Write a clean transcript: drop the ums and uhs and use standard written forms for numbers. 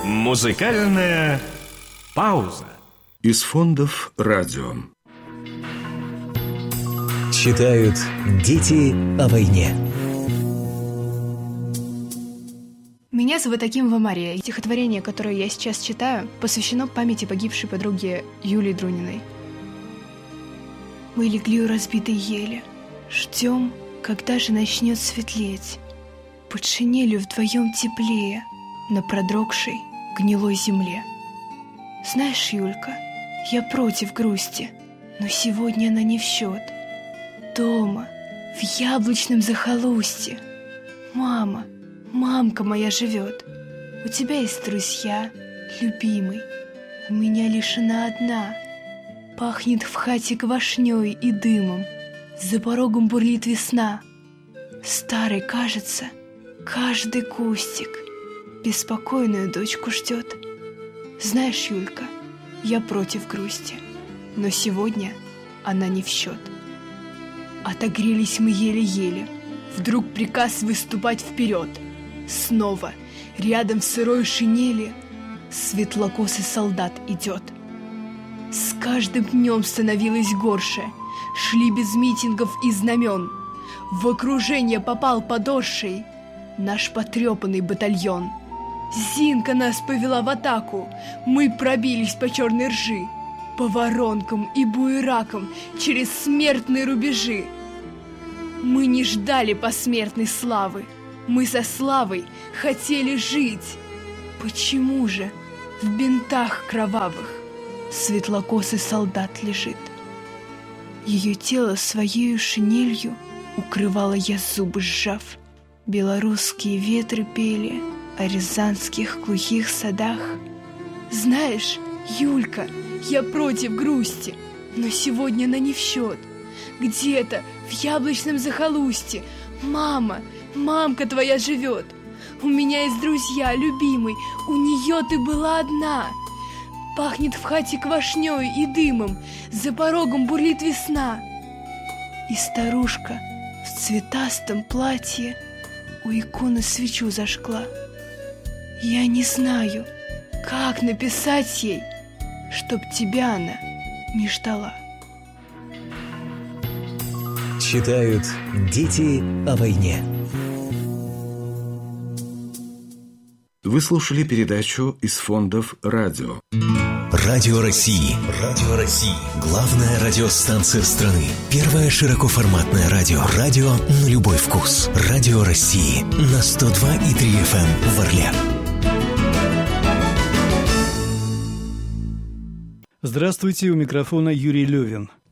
Музыкальная пауза. Из фондов радио. Читают дети о войне. Меня зовут Акимова Мария. Стихотворение, которое я сейчас читаю, посвящено памяти погибшей подруги Юлии Друниной. Мы легли у разбитой ели, ждем, когда же начнет светлеть. Под шинелью вдвоем теплее на продрогшей гнилой земле. Знаешь, Юлька, я против грусти, но сегодня она не в счет. Дома, в яблочном захолустье, мамка моя живет. У тебя есть друзья, любимый, у меня лишь она одна. Пахнет в хате квашней и дымом, за порогом бурлит весна. Старый, кажется, каждый кустик беспокойную дочку ждет. Знаешь, Юлька, я против грусти, но сегодня она не в счет. Отогрелись мы еле-еле, вдруг приказ выступать вперед. Снова рядом в сырой шинели светлокосый солдат идет. С каждым днем становилось горше, шли без митингов и знамен. В окружение попал подоршей наш потрепанный батальон. Зинка нас повела в атаку, мы пробились по черной ржи, по воронкам и буеракам через смертные рубежи. Мы не ждали посмертной славы, мы со славой хотели жить. Почему же в бинтах кровавых светлокосый солдат лежит? Ее тело своею шинелью укрывала я, зубы сжав. Белорусские ветры пели о рязанских глухих садах. Знаешь, Юлька, я против грусти, но сегодня она не в счет. Где-то в яблочном захолустье мамка твоя живет. У меня есть друзья, любимый, у нее ты была одна. Пахнет в хате квашней и дымом, за порогом бурлит весна. И старушка в цветастом платье у иконы свечу зажгла. Я не знаю, как написать ей, чтоб тебя она не ждала. Читают дети о войне. Вы слушали передачу из фондов радио. Радио России. Радио России. Главная радиостанция страны. Первое широкоформатное радио. Радио на любой вкус. Радио России. На 102,3 FM в Орле. Здравствуйте, у микрофона Юрий Левин.